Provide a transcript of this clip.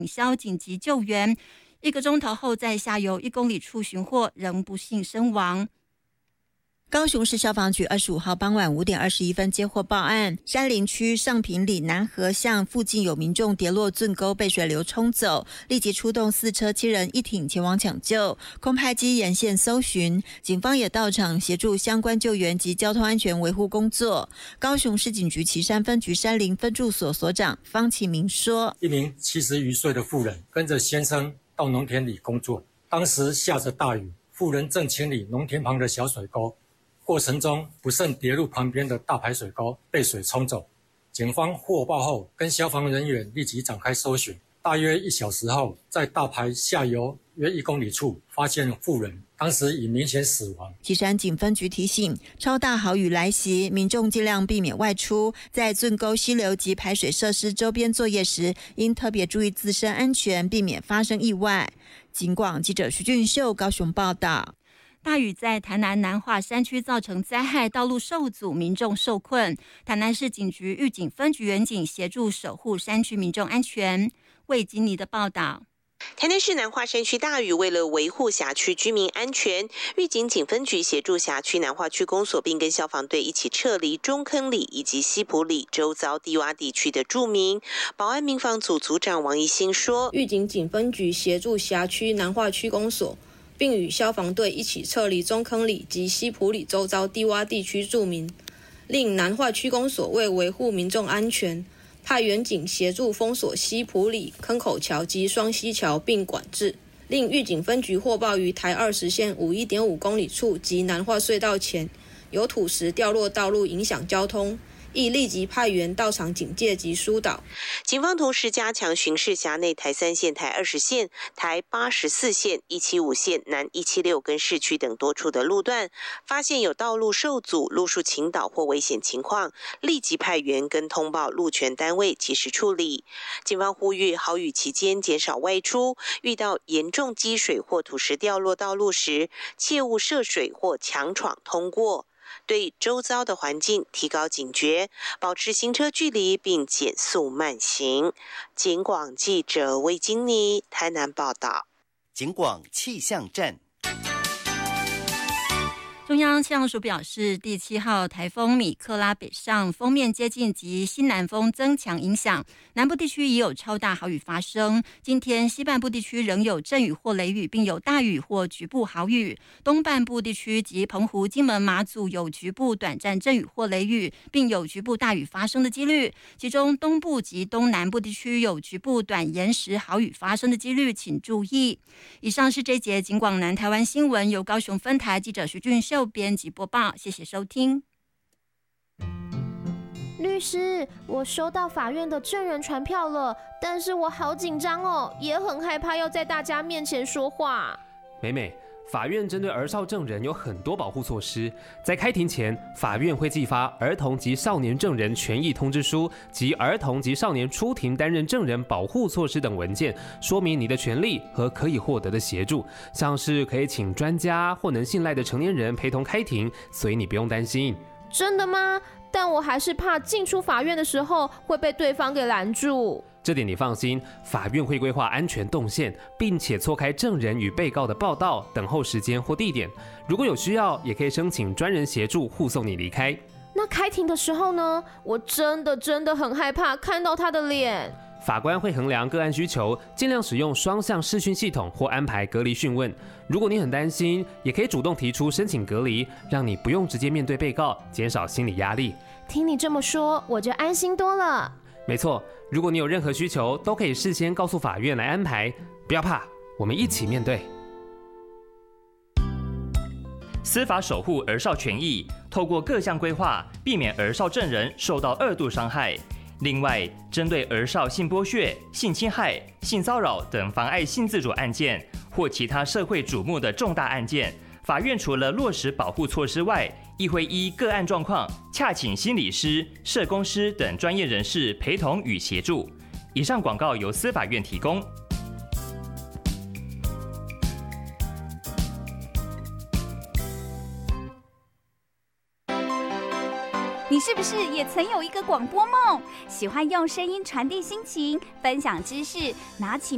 消紧急救援，1个钟头后在下游1公里处寻获，仍不幸身亡。 高雄市消防局25号傍晚5点21分接获报案，山林区上坪里南河巷附近有民众跌落圳沟被水流冲走，立即出动4车7人1艇前往抢救，空拍机沿线搜寻，警方也到场协助相关救援及交通安全维护工作。高雄市警局旗山分局山林分驻所所长方启明说， 一名70余岁的妇人跟着先生到农田里工作，当时下着大雨，妇人正清理农田旁的小水沟，过程中不慎跌入旁边的大排水沟，被水冲走。警方获报后，跟消防人员立即展开搜寻。大约1小时后，在大排下游约1公里处发现妇人，当时已明显死亡。 旗山警分局提醒，超大豪雨来袭，民众尽量避免外出，在圳沟溪流及排水设施周边作业时，应特别注意自身安全，避免发生意外。警广记者徐俊秀高雄报道。 大雨在台南南化山区造成灾害，道路受阻，民众受困。台南市警局预警分局员警协助守护山区民众安全。魏吉尼的报道。 台南市南化山区大雨，为了维护辖区居民安全，预警警分局协助辖区南化区公所，并跟消防队一起撤离中坑里以及西埔里周遭低洼地区的住民。保安民防组组长王怡兴说， 预警警分局协助辖区南化区公所，并与消防队一起撤离中坑里及西埔里周遭低洼地区住民，令南化区公所为维护民众安全，派员警协助封锁西埔里坑口桥及双溪桥并管制。另预警分局获报于台20线51.5公里处及南化隧道前有土石掉落道路，影响交通，亦立即派员到场警戒及疏导。 警方同时加强巡视辖内台3线、台20线、台84线、175线、南176跟市区等多处的路段，发现有道路受阻、路树倾倒或危险情况，立即派员跟通报路权单位及时处理。警方呼吁豪雨期间减少外出，遇到严重积水或土石掉落道路时，切勿涉水或强闯通过。对周遭的环境提高警觉，保持行车距离并减速慢行。警广记者魏金妮台南报道。 警广气象站。 中央气象署表示，第7号台风米克拉北上，锋面接近及西南风增强影响，南部地区已有超大豪雨发生。今天西半部地区仍有阵雨或雷雨，并有大雨或局部豪雨。东半部地区及澎湖、金门、马祖有局部短暂阵雨或雷雨，并有局部大雨发生的几率。其中东部及东南部地区有局部短延时豪雨发生的几率，请注意。以上是这一节警广南台湾新闻，由高雄分台记者徐俊秀编辑播报，谢谢收听。 律师，我收到法院的证人传票了，但是我好紧张哦，也很害怕要在大家面前说话。 美美，法院针对儿少证人有很多保护措施，在开庭前，法院会寄发儿童及少年证人权益通知书及儿童及少年出庭担任证人保护措施等文件，说明你的权利和可以获得的协助，像是可以请专家或能信赖的成年人陪同开庭，所以你不用担心。 真的吗？但我还是怕进出法院的时候会被对方给拦住。 这点你放心，法院会规划安全动线，并且错开证人与被告的报到、等候时间或地点。如果有需要，也可以申请专人协助护送你离开。 那开庭的时候呢？我真的很害怕看到他的脸。 法官会衡量个案需求，尽量使用双向视讯系统或安排隔离讯问。如果你很担心，也可以主动提出申请隔离，让你不用直接面对被告，减少心理压力。 听你这么说，我就安心多了。 没错，如果你有任何需求，都可以事先告诉法院来安排。不要怕，我们一起面对。 司法守护儿少权益，透过各项规划，避免儿少证人受到2度伤害。另外，针对儿少性剥削、性侵害、性骚扰等妨碍性自主案件，或其他社会瞩目的重大案件，法院除了落实保护措施外，亦会依个案状况，洽请心理师、社工师等专业人士陪同与协助。以上广告由司法院提供。 你是不是也曾有一个广播梦？喜欢用声音传递心情，分享知识，拿起